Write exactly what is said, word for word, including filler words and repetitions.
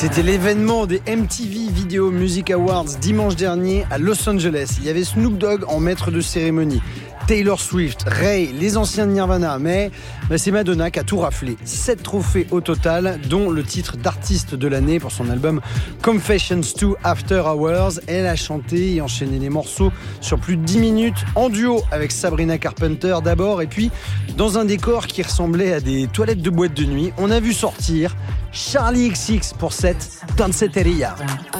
C'était l'événement des M T V Video Music Awards dimanche dernier à Los Angeles. Il y avait Snoop Dogg en maître de cérémonie, Taylor Swift, Ray, les anciens de Nirvana, mais bah, c'est Madonna qui a tout raflé. Sept trophées au total, dont le titre d'artiste de l'année pour son album Confessions two After Hours. Elle a chanté et enchaîné les morceaux sur plus de dix minutes en duo avec Sabrina Carpenter d'abord, et puis dans un décor qui ressemblait à des toilettes de boîte de nuit, on a vu sortir Charli X C X pour cette Danceteria.